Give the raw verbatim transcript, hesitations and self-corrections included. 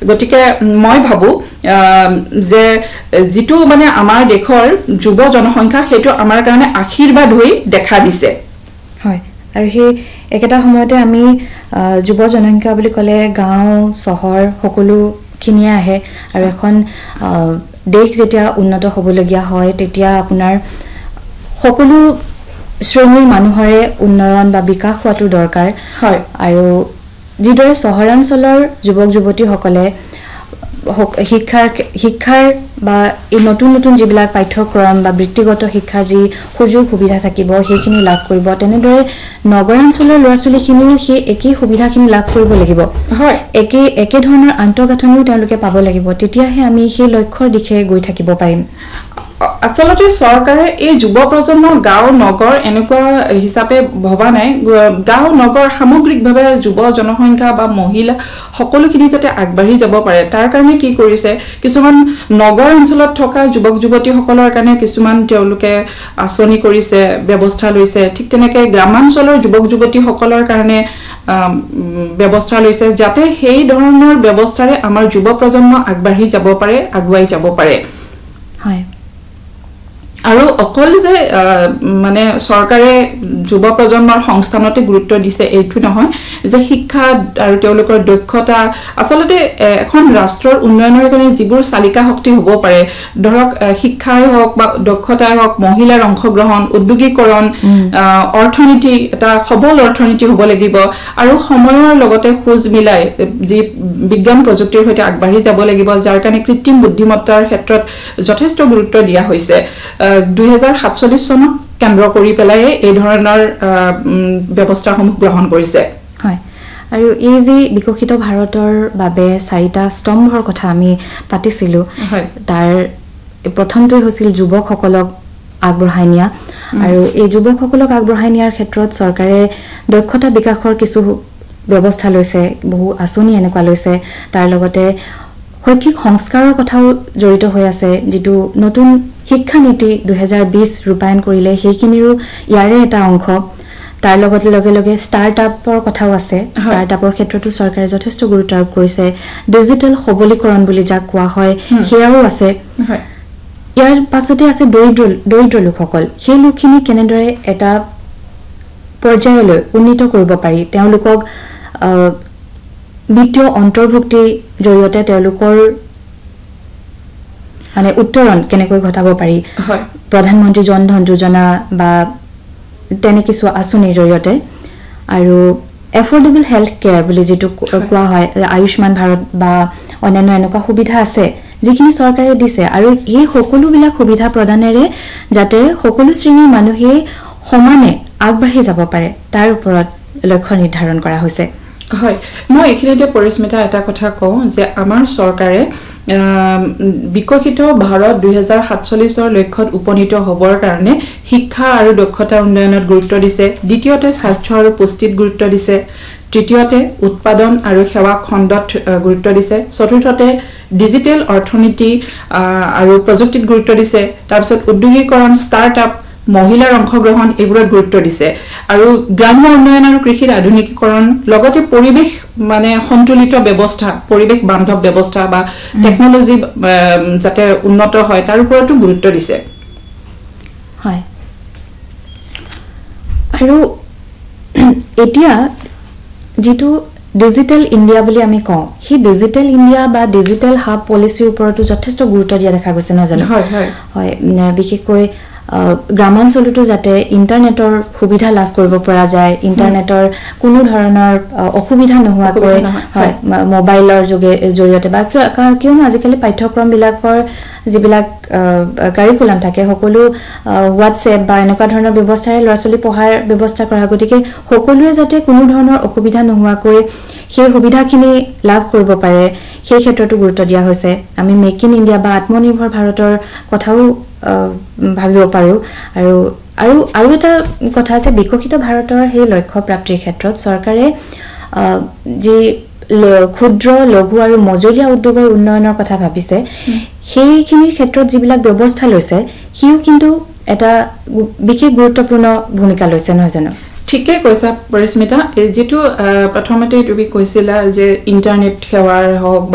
গতিকে মই ভাবো যে যেটো মানে আমাৰ দেশৰ যুৱ জনসংখ্যা হেতু আমাৰ কাৰণে আশীৰ্বাদ হৈ দেখা দিছে হয় আৰু হে একেটা সময়তে আমি যুৱ জনসংখ্যা বুলি কলে গাঁও চহৰ সকলো খিনিয়ে আহে আৰু এখন দেশ যেতিয়া উন্নত হ'বলগীয়া হয় তেতিয়া আপোনাৰ সকলো শ্ৰেণীৰ মানুহৰে উন্নয়ন বা বিকাশ হোৱাটো দৰকাৰ হয় আৰু যিদৰে চহৰাঞ্চলৰ যুৱক যুৱতী সকলে শিক্ষাৰ শিক্ষাৰ বা এই নতুন নতুন যিবিলাক পাঠ্যক্ৰম বা বৃত্তিগত শিক্ষাৰ যি সুযোগ সুবিধা থাকিব সেইখিনি লাভ কৰিব তেনেদৰে নগৰাঞ্চলৰ ল'ৰা-ছোৱালীখিনিও সেই একেই সুবিধাখিনি লাভ কৰিব লাগিব হয় একে একে ধৰণৰ আন্তঃগাঁথনিও তেওঁলোকে পাব লাগিব তেতিয়াহে আমি সেই লক্ষ্যৰ দিশে গৈ থাকিব পাৰিম আসলতে চৰকাৰে এই যুৱ প্ৰজন্ম গাঁও নগৰ এনেকুৱা হিচাপে ভবা নাই গাঁও নগৰ সামগ্ৰিকভাৱে যুৱ জনসংখ্যা বা মহিলা সকলোখিনি যাতে আগবাঢ়ি যাব পাৰে তাৰ কাৰণে কি কৰিছে কিছুমান নগৰ অঞ্চলত থকা যুৱক যুৱতীসকলৰ কাৰণে কিছুমান তেওঁলোকে আঁচনি কৰিছে ব্যৱস্থা লৈছে ঠিক তেনেকৈ গ্ৰামাঞ্চলৰ যুৱক যুৱতীসকলৰ কাৰণে ব্যৱস্থা লৈছে যাতে সেই ধৰণৰ ব্যৱস্থাৰে আমাৰ যুৱ প্ৰজন্ম আগবাঢ়ি যাব পাৰে আগুৱাই যাব পাৰে হয় আৰু অকল যে মানে চৰকাৰে যুৱ প্ৰজন্মৰ সংস্থানতে গুৰুত্ব দিছে এইটো নহয় যে শিক্ষা আৰু তেওঁলোকৰ দক্ষতা আসলতে এখন ৰাষ্ট্ৰৰ উন্নয়নৰ কাৰণে যিবোৰ চালিকা শক্তি হ'ব পাৰে ধৰক শিক্ষাই হওক বা দক্ষতাই হওক মহিলাৰ অংশগ্ৰহণ উদ্যোগীকৰণ অৰ্থনীতি এটা সবল অৰ্থনীতি হ'ব লাগিব আৰু সময়ৰ লগতে খোজ মিলাই যি বিজ্ঞান প্ৰযুক্তিৰ সৈতে আগবাঢ়ি যাব লাগিব যাৰ কাৰণে কৃত্ৰিম বুদ্ধিমত্তাৰ ক্ষেত্ৰত যথেষ্ট গুৰুত্ব দিয়া হৈছে দুই হাজাৰ সাতচল্লিশ চনত কেন্দ্ৰ কৰি পেলাই এই ধৰণৰ ব্যৱস্থাসমূহ গ্ৰহণ কৰিছে হয় আৰু এই যে বিকশিত ভাৰতৰ বাবে চাৰিটা স্তম্ভৰ কথা আমি পাতিছিলো তাৰ প্ৰথমটোই হৈছিল যুৱকসকলক আগবঢ়াই নিয়া আৰু এই যুৱকসকলক আগবঢ়াই নিয়াৰ ক্ষেত্ৰত চৰকাৰে দক্ষতা বিকাশৰ কিছু ব্যৱস্থা লৈছে বহু আঁচনি এনেকুৱা লৈছে তাৰ লগতে শৈক্ষিক সংস্কাৰৰ কথাও জড়িত হৈ আছে যেটো নতুন শিক্ষা নীতি দুই হাজাৰ বিশ ৰূপায়ণ কৰিলে সেইখিনিৰো ইয়াৰে এটা অংশ তাৰ লগতে লগে লগে ষ্টাৰ্টআপৰ কথাও আছে ষ্টাৰ্টআপৰ ক্ষেত্ৰতো চৰকাৰে যথেষ্ট গুৰুত্ব আৰোপ কৰিছে ডিজিটেল সবলীকৰণ বুলি যাক কোৱা হয় সেয়াও আছে ইয়াৰ পাছতে আছে দৰিদ্ৰ দৰিদ্ৰ লোকসকল সেই লোকখিনি কেনেদৰে এটা পৰ্যায়লৈ উন্নীত কৰিব পাৰি তেওঁলোকক বিত্তীয় অন্তৰ্ভুক্তিৰ জৰিয়তে তেওঁলোকৰ মানে উত্তৰণ কেনেকৈ ঘটাব পাৰি হয় প্ৰধানমন্ত্ৰী জন ধন যোজনা বা তেনে কিছু আঁচনিৰ জৰিয়তে আৰু এফৰ্ডেবল হেল্থ কেয়াৰ বুলি যেটো কোৱা হয় আয়ুষ্মান ভাৰত বা অন্যান্য এনেকুৱা সুবিধা আছে যিখিনি চৰকাৰে দিছে আৰু এই সকলোবিলাক সুবিধা প্ৰদানেৰে যাতে সকলো শ্ৰেণীৰ মানুহে সমানে আগবাঢ়ি যাব পাৰে তাৰ ওপৰত লক্ষ্য নিৰ্ধাৰণ কৰা হৈছে হয় মই এখিনিতে পৰিস্মিতা এটা কথা কওঁ যে আমাৰ চৰকাৰে বিকশিত ভাৰত দুই হাজাৰ সাতচল্লিশ ৰ লক্ষ্যত উপনীত হ'বৰ কাৰণে শিক্ষা আৰু দক্ষতা উন্নয়নত গুৰুত্ব দিছে দ্বিতীয়তে স্বাস্থ্য আৰু পুষ্টিত গুৰুত্ব দিছে তৃতীয়তে উৎপাদন আৰু সেৱা খণ্ডত গুৰুত্ব দিছে চতুৰ্থতে ডিজিটেল অৰ্থনীতি আৰু প্ৰযুক্তিত গুৰুত্ব দিছে তাৰ পিছত উদ্যোগীকৰণ ষ্টাৰ্টআপ মহিলাৰ অংশগ্ৰহণ এইবোৰত গুৰুত্ব দিছে আৰু গ্ৰাম্য উন্নয়ন আৰু কৃষিৰ আধুনিকীকৰণ লগতে পৰিবেশ মানে সন্তুলিত ব্যৱস্থা পৰিবেশ বান্ধৱ ব্যৱস্থা বা টেকনলজি যাতে উন্নত হয় তাৰ ওপৰতো গুৰুত্ব দিছে হয় আৰু এতিয়া যেটো ডিজিটেল ইণ্ডিয়া বুলি আমি কওঁ হি ডিজিটেল ইণ্ডিয়া বা ডিজিটেল হাব পলিচিৰ ওপৰতো যথেষ্ট গুৰুত্ব দিয়া দেখা গৈছে নহয় জানো হয় হয় হয় বিশেষকৈ গ্ৰামাঞ্চলতো যাতে ইন্টাৰনেটৰ সুবিধা লাভ কৰিব পৰা যায় ইন্টাৰনেটৰ কোনো ধৰণৰ অসুবিধা নোহোৱাকৈ হয় মোবাইলৰ জৰিয়তে বা কিয়নো আজিকালি পাঠ্যক্ৰম বিলাকৰ যিবিলাক কাৰিকুলাম থাকে সকলো হোৱাটছএপ বা এনেকুৱা ধৰণৰ ব্যৱস্থাৰে ল'ৰা-ছোৱালী পঢ়াৰ ব্যৱস্থা কৰা গতিকে সকলোৱে যাতে কোনো ধৰণৰ অসুবিধা নোহোৱাকৈ সেই সুবিধাখিনি লাভ কৰিব পাৰে সেই ক্ষেত্ৰতো গুৰুত্ব দিয়া হৈছে আমি মেক ইন ইণ্ডিয়া বা আত্মনিৰ্ভৰ ভাৰতৰ কথাও ভাবিব পাৰো আৰু আৰু আৰু এটা কথা আছে বিকশিত ভাৰতৰ সেই লক্ষ্য প্ৰাপ্তিৰ ক্ষেত্ৰত চৰকাৰে যি ক্ষুদ্ৰ লঘু আৰু মজলীয়া উদ্যোগৰ উন্নয়নৰ কথা ভাবিছে সেইখিনিৰ ক্ষেত্ৰত যিবিলাক ব্যৱস্থা লৈছে হিও কিন্তু এটা বিশেষ গুৰুত্বপূৰ্ণ ভূমিকা লৈছে নহয় জানো ঠিকে কৈছা পৰিস্মিতা যেটো প্ৰথমতে তুমি কৈছিলা যে ইন্টাৰনেট সেৱাৰ হওক